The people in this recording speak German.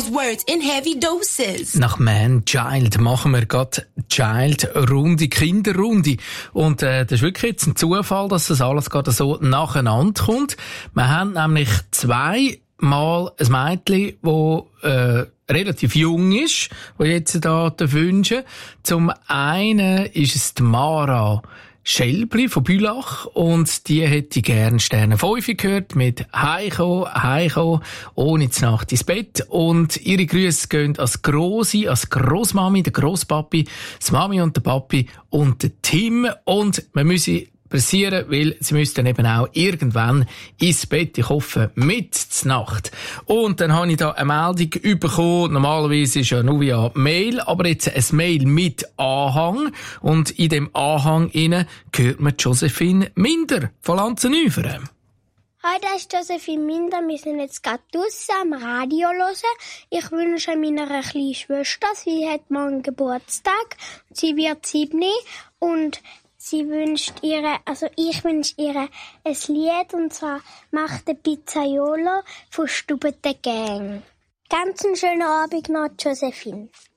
those words in heavy doses. Nach Man Child machen wir gerade Child-Runde, Kinderrunde. Und das ist wirklich jetzt ein Zufall, dass das alles gerade so nacheinander kommt. Wir haben nämlich zweimal ein Mädchen, das relativ jung ist, das jetzt da wünschen. Zum einen ist es die Mara Schelbli von Bülach und die hätte gern Sterne 5 gehört mit Heiko, ohne die Nacht ins Bett. Und ihre Grüße gehen als Grossi, als Grossmami, der Grosspapi, das Mami und der Papi und der Tim. Und wir müssen pressieren, weil sie müssen dann eben auch irgendwann ins Bett. Ich hoffe, mit zur Nacht. Und dann habe ich da eine Meldung bekommen. Normalerweise ist ja nur via Mail, aber jetzt ein Mail mit Anhang. Und in dem Anhang innen hört man Josephine Minder von Lanzenüferen. Hi, das ist Josephine Minder. Wir sind jetzt gerade draussen am Radio hören. Ich wünsche meiner kleinen Schwester, sie hat morgen Geburtstag. Sie wird 7 und ich wünsche ihr ein Lied, und zwar «Macht der Pizzaiolo» von Stube der Gang. Ganz einen schönen Abend noch, Josephine.